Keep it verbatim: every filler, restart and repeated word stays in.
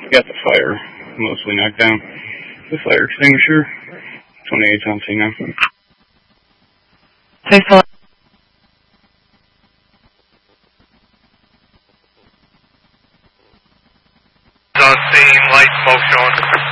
Got the fire mostly knocked down. The fire extinguisher, twenty-eight on C now. six one. On scene, light smoke showing.